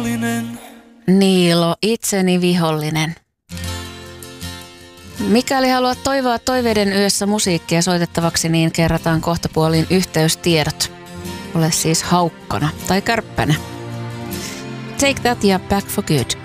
vihollinen. Niilo, itseni vihollinen. Mikäli haluat toivoa toiveiden yössä musiikkia soitettavaksi, niin kerrataan kohtapuoliin yhteystiedot. Ole siis haukkana tai kärppänä. Take that ja Back for Good.